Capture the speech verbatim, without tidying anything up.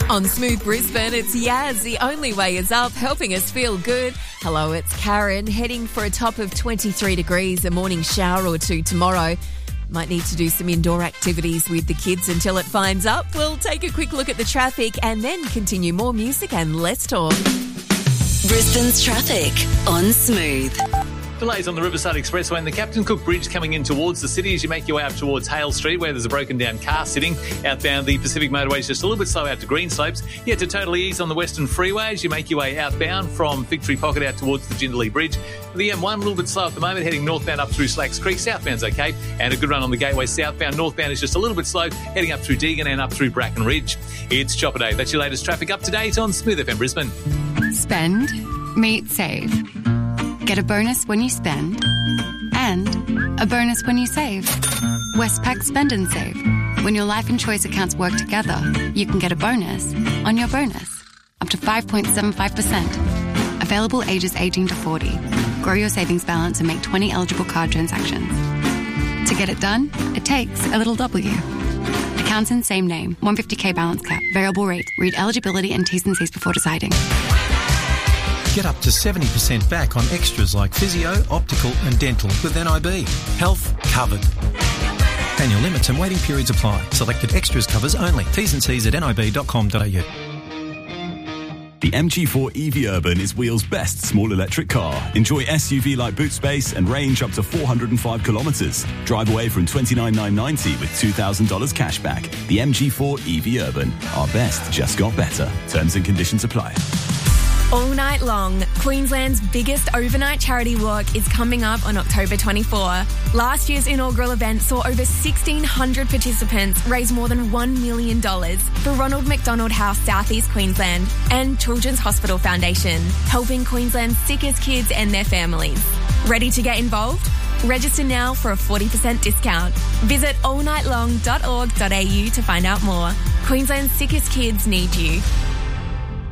On Smooth Brisbane, it's Yaz. The only way is up, helping us feel good. Hello, it's Karen, heading for a top of twenty-three degrees, a morning shower or two tomorrow. Might need to do some indoor activities with the kids until it finds up. We'll take a quick look at the traffic and then continue more music and less talk. Brisbane's traffic on Smooth. Delays on the Riverside Expressway and the Captain Cook Bridge coming in towards the city as you make your way up towards Hale Street, where there's a broken down car sitting. Outbound, the Pacific Motorway is just a little bit slow out to Greenslopes. Yet to totally ease on the Western Freeway as you make your way outbound from Victory Pocket out towards the Jindalee Bridge. The M one, a little bit slow at the moment, heading northbound up through Slacks Creek. Southbound's okay, and a good run on the Gateway southbound. Northbound is just a little bit slow, heading up through Deagon and up through Bracken Ridge. It's Chopper Day. That's your latest traffic up to date on Smooth F M Brisbane. Spend, meet, save. Get a bonus when you spend and a bonus when you save. Westpac Spend and Save. When your life and choice accounts work together, you can get a bonus on your bonus, up to five point seven five percent. Available ages eighteen to forty. Grow your savings balance and make twenty eligible card transactions. To get it done, it takes a little W. Accounts in same name, one hundred fifty thousand balance cap, variable rate. Read eligibility and T's and C's before deciding. Get up to seventy percent back on extras like physio, optical and dental with N I B. Health covered. Annual limits and waiting periods apply. Selected extras covers only. T's and C's at nib dot com dot a u. The M G four E V Urban is Wheel's best small electric car. Enjoy S U V-like boot space and range up to four hundred five kilometres. Drive away from twenty-nine thousand nine hundred ninety with two thousand dollars cash back. The M G four E V Urban. Our best just got better. Terms and conditions apply. All night long, Queensland's biggest overnight charity walk is coming up on October twenty-fourth. Last year's inaugural event saw over sixteen hundred participants raise more than one million dollars for Ronald McDonald House South East Queensland and Children's Hospital Foundation, helping Queensland's sickest kids and their families. Ready to get involved? Register now for a forty percent discount. Visit all night long dot org dot a u to find out more. Queensland's sickest kids need you.